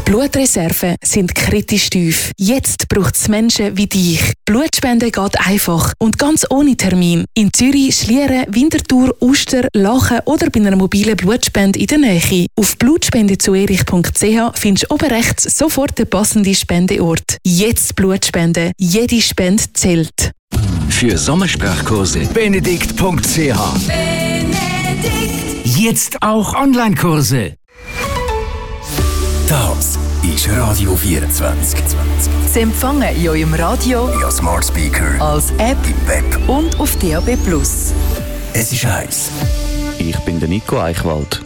Blutreserven sind kritisch tief. Jetzt braucht es Menschen wie dich. Blutspenden geht einfach und ganz ohne Termin. In Zürich, Schlieren, Winterthur, Uster, Lachen oder bei einer mobilen Blutspende in der Nähe. Auf blutspendezuerich.ch findest du oben rechts sofort den passenden Spendeort. Jetzt Blutspenden. Jede Spende zählt. Für Sommersprachkurse benedikt.ch. Jetzt auch Online-Kurse. Das ist Radio 24. Sie empfangen in eurem Radio, via Smart Speaker, als App im Web und auf DAB+. Es ist heiß. Ich bin der Nico Eichwald.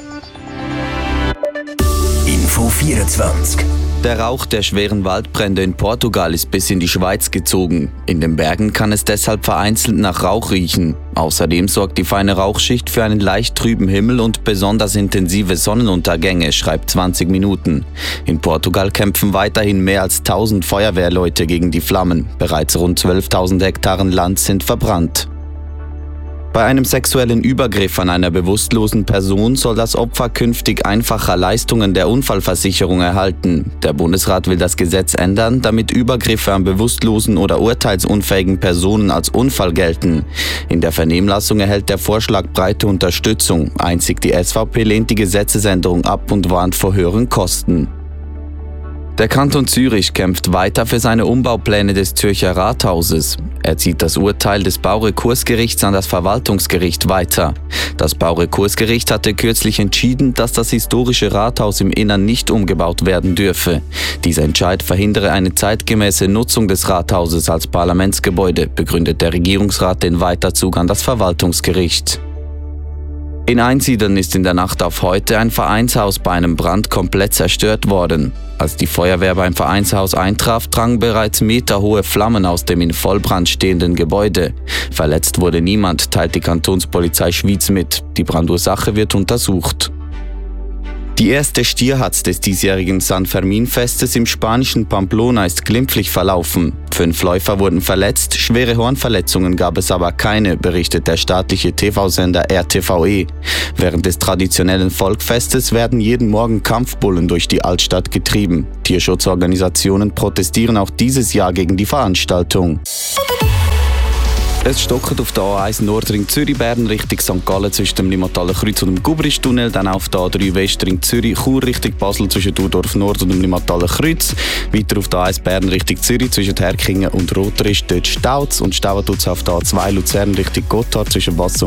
Info 24. Der Rauch der schweren Waldbrände in Portugal ist bis in die Schweiz gezogen. In den Bergen kann es deshalb vereinzelt nach Rauch riechen. Außerdem sorgt die feine Rauchschicht für einen leicht trüben Himmel und besonders intensive Sonnenuntergänge, schreibt 20 Minuten. In Portugal kämpfen weiterhin mehr als 1000 Feuerwehrleute gegen die Flammen. Bereits rund 12.000 Hektaren Land sind verbrannt. Bei einem sexuellen Übergriff an einer bewusstlosen Person soll das Opfer künftig einfacher Leistungen der Unfallversicherung erhalten. Der Bundesrat will das Gesetz ändern, damit Übergriffe an bewusstlosen oder urteilsunfähigen Personen als Unfall gelten. In der Vernehmlassung erhält der Vorschlag breite Unterstützung. Einzig die SVP lehnt die Gesetzesänderung ab und warnt vor höheren Kosten. Der Kanton Zürich kämpft weiter für seine Umbaupläne des Zürcher Rathauses. Er zieht das Urteil des Baurekursgerichts an das Verwaltungsgericht weiter. Das Baurekursgericht hatte kürzlich entschieden, dass das historische Rathaus im Innern nicht umgebaut werden dürfe. Dieser Entscheid verhindere eine zeitgemäße Nutzung des Rathauses als Parlamentsgebäude, begründet der Regierungsrat den Weiterzug an das Verwaltungsgericht. In Einsiedern ist in der Nacht auf heute ein Vereinshaus bei einem Brand komplett zerstört worden. Als die Feuerwehr beim Vereinshaus eintraf, drangen bereits meterhohe Flammen aus dem in Vollbrand stehenden Gebäude. Verletzt wurde niemand, teilt die Kantonspolizei Schwyz mit. Die Brandursache wird untersucht. Die erste Stierhatz des diesjährigen San Fermin-Festes im spanischen Pamplona ist glimpflich verlaufen. 5 Läufer wurden verletzt, schwere Hornverletzungen gab es aber keine, berichtet der staatliche TV-Sender RTVE. Während des traditionellen Volkfestes werden jeden Morgen Kampfbullen durch die Altstadt getrieben. Tierschutzorganisationen protestieren auch dieses Jahr gegen die Veranstaltung. Es stockt auf der A1 Nordring Zürich-Bern Richtung St. Gallen zwischen dem Limmataler Kreuz und dem Gubristunnel, dann auf der A3 Westring Zürich-Chur Richtung Basel zwischen Thurdorf Nord und dem Limmataler Kreuz, weiter auf der A1 Bern Richtung Zürich zwischen Herkingen und Roterisch, dort staut und staut auf der A2 Luzern Richtung Gotthard zwischen Basel